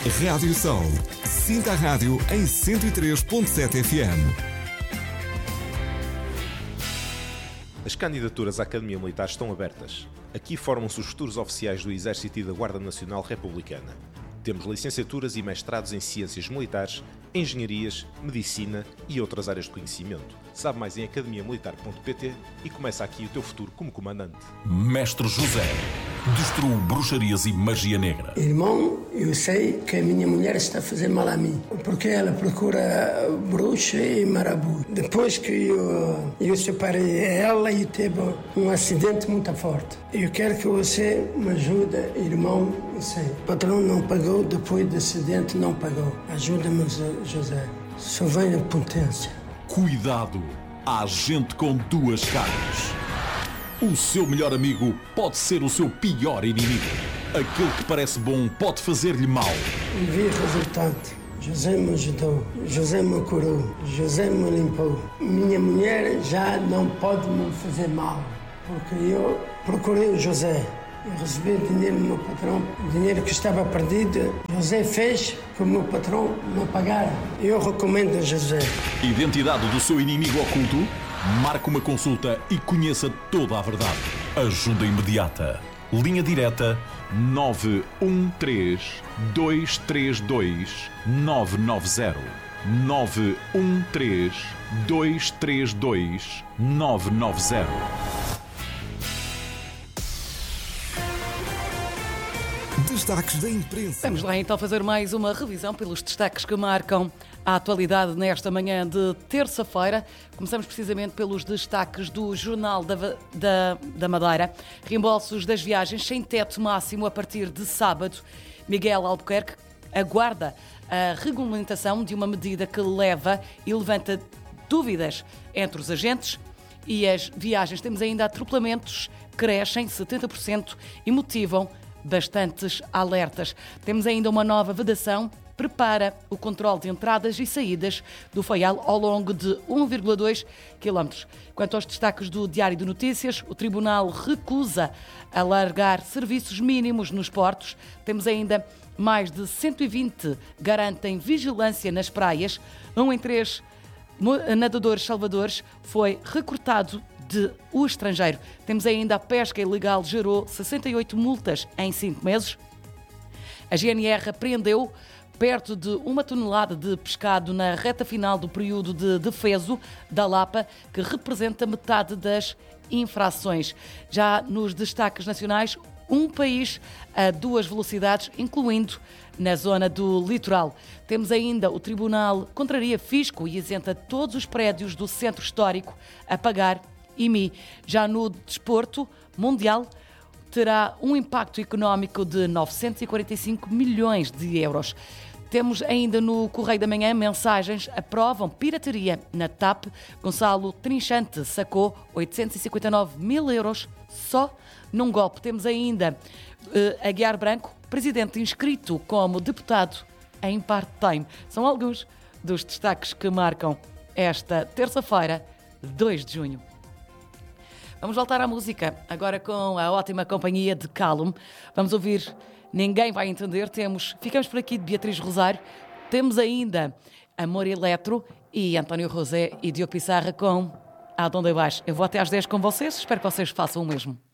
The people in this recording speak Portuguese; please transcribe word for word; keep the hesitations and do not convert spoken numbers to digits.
Rádio Sol. Sinta a rádio em cento e três ponto sete F M. As candidaturas à Academia Militar estão abertas. Aqui formam-se os futuros oficiais do Exército e da Guarda Nacional Republicana. Temos licenciaturas e mestrados em Ciências Militares, Engenharias, Medicina e outras áreas de conhecimento. Sabe mais em academia militar ponto pt e começa aqui o teu futuro como comandante. Mestre José destruiu bruxarias e magia negra. Irmão, eu sei que a minha mulher está a fazer mal a mim, porque ela procura bruxa e marabu. Depois que eu, eu separei ela e teve um acidente muito forte. Eu quero que você me ajude, irmão. Eu sei. O patrão não pagou, depois do acidente não pagou. Ajuda-me, José. Só vem a potência. Cuidado, há gente com duas caras. O seu melhor amigo pode ser o seu pior inimigo. Aquele que parece bom pode fazer-lhe mal. E vi o resultado. José me ajudou, José me curou, José me limpou. Minha mulher já não pode me fazer mal, porque eu procurei o José. Eu recebi dinheiro do meu patrão, dinheiro que estava perdido. José fez que o meu patrão não pagara. Eu recomendo a José. Identidade do seu inimigo oculto? Marque uma consulta e conheça toda a verdade. Ajuda imediata. Linha direta nove um três, dois três dois, nove nove zero. nove um três, dois três dois, nove nove zero. Destaques da imprensa. Vamos lá então fazer mais uma revisão pelos destaques que marcam a atualidade nesta manhã de terça-feira. Começamos precisamente pelos destaques do Jornal da, da, da Madeira. Reembolsos das viagens sem teto máximo a partir de sábado. Miguel Albuquerque aguarda a regulamentação de uma medida que leva e levanta dúvidas entre os agentes e as viagens. Temos ainda atropelamentos que crescem setenta por cento e motivam bastantes alertas. Temos ainda uma nova vedação, prepara o controle de entradas e saídas do Faial ao longo de um vírgula dois quilómetros. Quanto aos destaques do Diário de Notícias, o Tribunal recusa alargar serviços mínimos nos portos. Temos ainda mais de cento e vinte garantem vigilância nas praias. Um em três nadadores salvadores foi recrutado de o estrangeiro. Temos ainda a pesca ilegal, gerou sessenta e oito multas em cinco meses. A G N R apreendeu perto de uma tonelada de pescado na reta final do período de defeso da Lapa, que representa metade das infrações. Já nos destaques nacionais, um país a duas velocidades, incluindo na zona do litoral. Temos ainda o Tribunal contraria fisco e isenta todos os prédios do centro histórico a pagar I M I. Já no desporto mundial, terá um impacto económico de novecentos e quarenta e cinco milhões de euros. Temos ainda no Correio da Manhã mensagens aprovam pirataria na T A P. Gonçalo Trinchante sacou oitocentos e cinquenta e nove mil euros só num golpe. Temos ainda uh, Aguiar Branco, presidente inscrito como deputado em part-time. São alguns dos destaques que marcam esta terça-feira, dois de junho. Vamos voltar à música, agora com a ótima companhia de Calum. Vamos ouvir Ninguém Vai Entender. Temos, ficamos por aqui de Beatriz Rosário. Temos ainda Amor Eletro e António Rosé e Diogo Pissarra com A Donde Vais. Eu vou até às dez com vocês, espero que vocês façam o mesmo.